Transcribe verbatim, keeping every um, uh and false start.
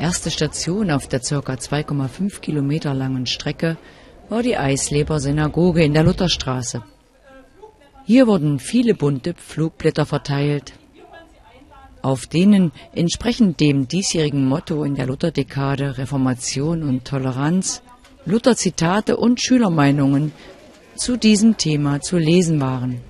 Erste Station auf der ca. zwei Komma fünf Kilometer langen Strecke war die Eisleber Synagoge in der Lutherstraße. Hier wurden viele bunte Flugblätter verteilt, auf denen entsprechend dem diesjährigen Motto in der Lutherdekade Reformation und Toleranz Luther-Zitate und Schülermeinungen zu diesem Thema zu lesen waren.